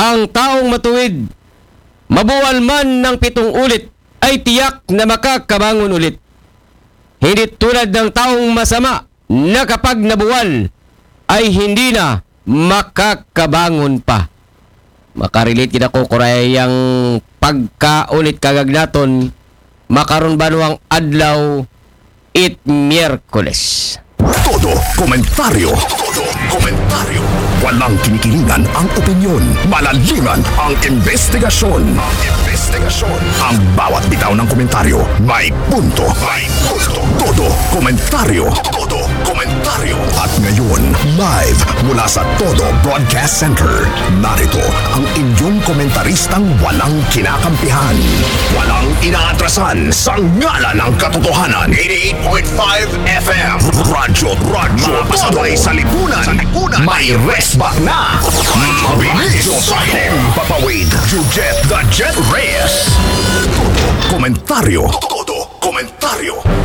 Ang taong matuwid, mabuwal man ng 7 ulit, ay tiyak na makakabangon ulit. Hindi tulad ng taong masama na kapag nabuwal, ay hindi na makakabangon pa. Makarelate kita ko kurayang pagkaulit kagagnaton, makaron ba nuang adlaw it Miyerkules. Todo komentaryo. Todo komentaryo. Walang kinikilingan ang opinyon. Malalingan ang investigasyon. Ang investigasyon. Ang bawat bitaw ng komentaryo may punto. May punto. Todo komentaryo. Todo komentaryo. At ngayon, live mula sa Todo Broadcast Center, narito ang inyong komentaristang walang kinakampihan. Walang inaatrasan sa ngalan ng katotohanan. 88.5 FM. Radyo pasabay sa lipunan. May resback na. Mabilis sa himpapawid. Jujet the Jet Reyes. Todo komentaryo. Todo komentaryo.